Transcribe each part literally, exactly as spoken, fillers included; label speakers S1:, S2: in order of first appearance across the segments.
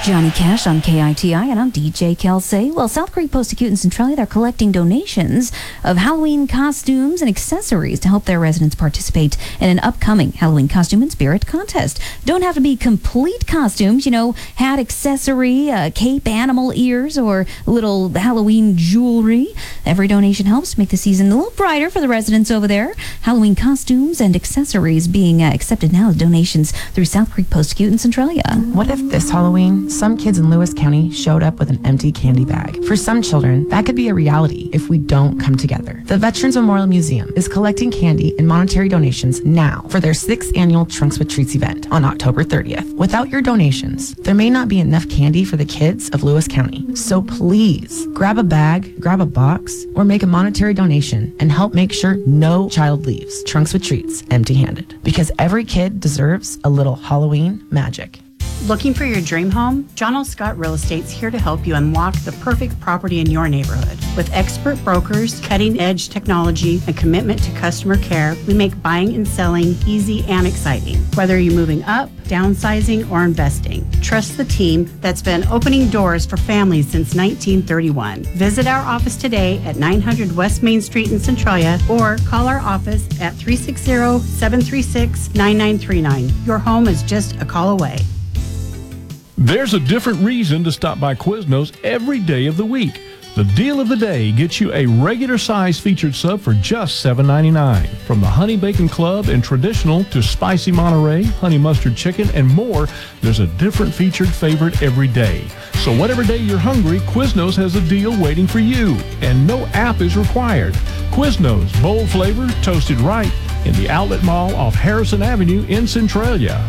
S1: Johnny Cash on K I T I, and I'm D J Kelsey. Well, South Creek Post-Acute in Centralia, they're collecting donations of Halloween costumes and accessories to help their residents participate in an upcoming Halloween costume and spirit contest. Don't have to be complete costumes, you know, hat, accessory, uh, cape, animal ears, or little Halloween jewelry. Every donation helps make the season a little brighter for the residents over there. Halloween costumes and accessories being uh, accepted now as donations through South Creek Post-Acute in Centralia.
S2: What if this Halloween, some kids in Lewis County showed up with an empty candy bag? For some children, that could be a reality if we don't come together. The Veterans Memorial Museum is collecting candy and monetary donations now for their sixth annual Trunks with Treats event on October thirtieth. Without your donations, there may not be enough candy for the kids of Lewis County. So please, grab a bag, grab a box, or make a monetary donation and help make sure no child leaves Trunks with Treats empty-handed. Because every kid deserves a little Halloween magic.
S3: Looking for your dream home? John L. Scott Real Estate's here to help you unlock the perfect property in your neighborhood. With expert brokers, cutting-edge technology, and commitment to customer care, we make buying and selling easy and exciting. Whether you're moving up, downsizing, or investing, trust the team that's been opening doors for families since nineteen thirty-one. Visit our office today at nine hundred West Main Street in Centralia or call our office at three six zero, seven three six, nine nine three nine. Your home is just a call away.
S4: There's a different reason to stop by Quiznos every day of the week. The deal of the day gets you a regular size featured sub for just seven ninety-nine. From the Honey Bacon Club and traditional to spicy Monterey, honey mustard chicken, and more, there's a different featured favorite every day. So whatever day you're hungry, Quiznos has a deal waiting for you, and no app is required. Quiznos, bold flavor, toasted right, in the Outlet Mall off Harrison Avenue in Centralia.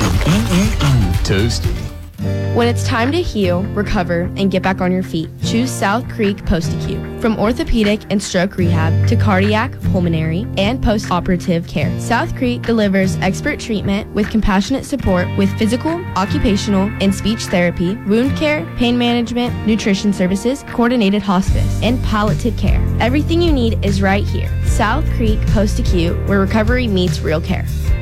S5: Toasty.
S6: When it's time to heal, recover, and get back on your feet, choose South Creek Post-Acute. From orthopedic and stroke rehab to cardiac, pulmonary, and post-operative care, South Creek delivers expert treatment with compassionate support with physical, occupational, and speech therapy, wound care, pain management, nutrition services, coordinated hospice, and palliative care. Everything you need is right here. South Creek Post-Acute, where recovery meets real care.